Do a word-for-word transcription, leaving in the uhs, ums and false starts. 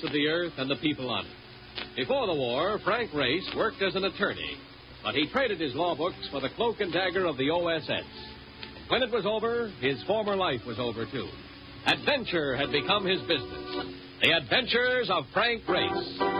of the earth and the people on it. Before the war, Frank Race worked as an attorney, but he traded his law books for the cloak and dagger of the O S S. When it was over, his former life was over, too. Adventure had become his business. The Adventures of Frank Race.